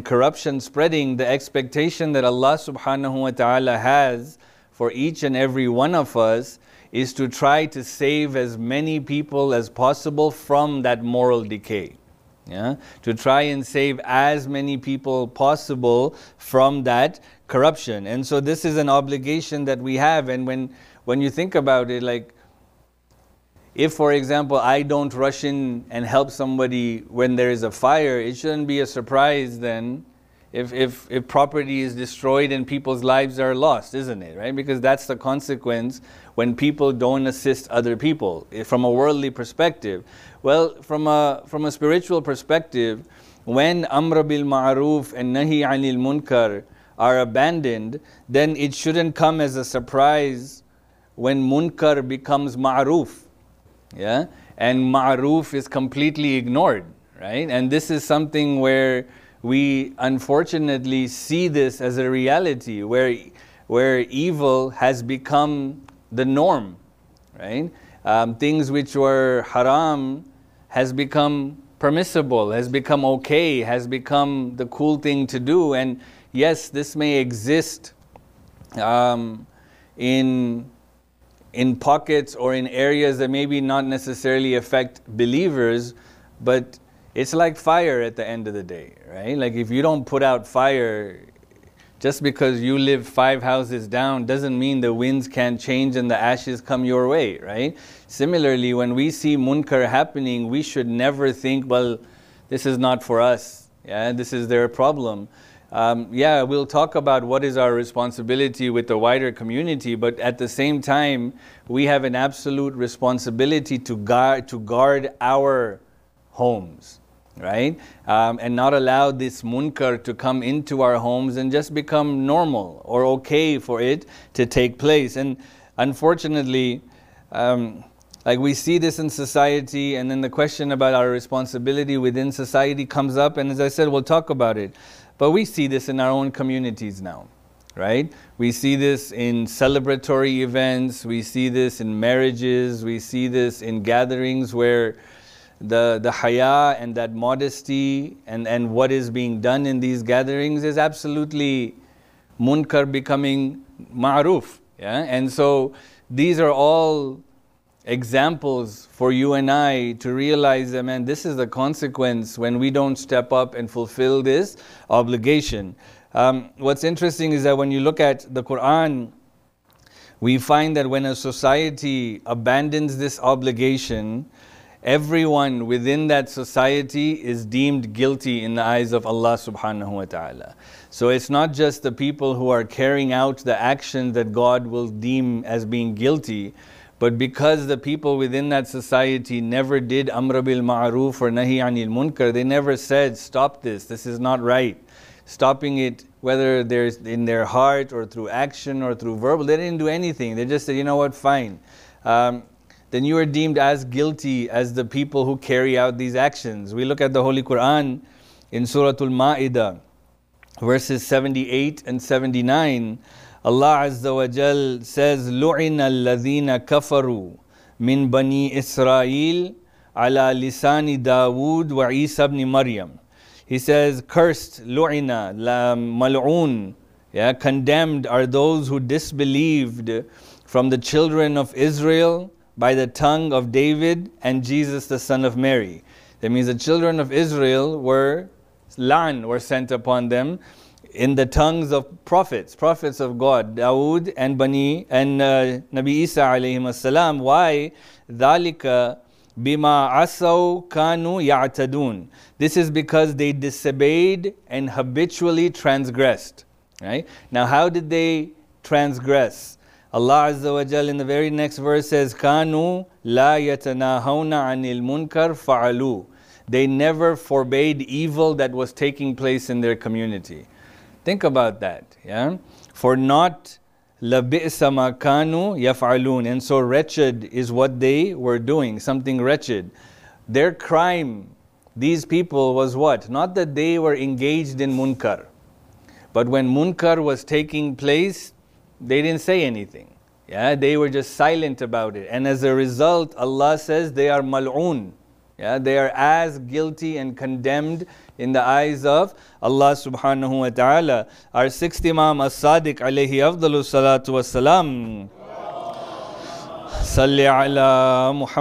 corruption spreading, the expectation that Allah subhanahu wa ta'ala has for each and every one of us is to try to save as many people as possible from that moral decay. Yeah? To try and save as many people possible from that corruption. And so this is an obligation that we have. And when you think about it, like, if, for example, I don't rush in and help somebody when there is a fire, it shouldn't be a surprise then if property is destroyed and people's lives are lost, isn't it? Right? Because that's the consequence when people don't assist other people from a worldly perspective. Well, from a spiritual perspective, when Amr bil Ma'ruf and Nahi anil Munkar are abandoned, then it shouldn't come as a surprise when Munkar becomes Ma'ruf. Yeah? And Ma'ruf is completely ignored, right? And this is something where we unfortunately see this as a reality, where evil has become the norm, right? Things which were haram has become permissible, has become okay, has become the cool thing to do. And yes, this may exist in pockets or in areas that maybe not necessarily affect believers, but it's like fire at the end of the day, right? Like if you don't put out fire, just because you live 5 houses down doesn't mean the winds can't change and the ashes come your way, right? Similarly, when we see munkar happening, we should never think, well, this is not for us, yeah, this is their problem. Yeah, we'll talk about what is our responsibility with the wider community, but at the same time, we have an absolute responsibility to guard our homes, right? And not allow this munkar to come into our homes and just become normal or okay for it to take place. And unfortunately, like we see this in society, and then the question about our responsibility within society comes up, and as I said, we'll talk about it. But we see this in our own communities now, right? We see this in celebratory events, we see this in marriages, we see this in gatherings where the haya and that modesty and what is being done in these gatherings is absolutely munkar becoming ma'ruf. Yeah? And so these are all examples for you and I to realize that, man, this is the consequence when we don't step up and fulfill this obligation. What's interesting is that when you look at the Quran, we find that when a society abandons this obligation, everyone within that society is deemed guilty in the eyes of Allah subhanahu wa ta'ala. So it's not just the people who are carrying out the action that God will deem as being guilty, but because the people within that society never did Amr bil Ma'ruf or Nahi anil Munkar, they never said, stop this is not right. Stopping it, whether there's in their heart or through action or through verbal, they didn't do anything. They just said, you know what, fine. Then you are deemed as guilty as the people who carry out these actions. We look at the Holy Quran in Surah Al-Ma'idah, verses 78 and 79. Allah Azza wa Jal says, لُعِنَ الَّذِينَ كَفَرُوا مِن بَنِي إِسْرَائِيلَ عَلَى لِسَانِ دَاوُودَ وَعِيسَى ibn Maryam. He says, cursed, lu'ina, mal'oon, yeah, condemned are those who disbelieved from the children of Israel by the tongue of David and Jesus the son of Mary. That means the children of Israel were sent upon them in the tongues of prophets of God, Dawood and Nabi Isa alayhim as-salam. Why? ذَلِكَ بِمَا عَصَوْا كَانُوا يَعْتَدُونَ. This is because they disobeyed and habitually transgressed. Right? Now how did they transgress? Allah Azza wa Jal in the very next verse says, كَانُوا لَا يَتَنَاهَوْنَ عَنِ الْمُنْكَرِ فَعَلُوا. They never forbade evil that was taking place in their community. Think about that, yeah? For not لَبِئْسَ مَا كَانُوا يَفْعَلُونَ. And so wretched is what they were doing, something wretched. Their crime, these people, was what? Not that they were engaged in munkar, but when munkar was taking place, they didn't say anything. Yeah, they were just silent about it. And as a result, Allah says they are mal'oon. Yeah, they are as guilty and condemned in the eyes of Allah subhanahu wa ta'ala. Our sixth Imam As-Sadiq alayhi afdalu salatu wassalam. Salli ala Muhammad.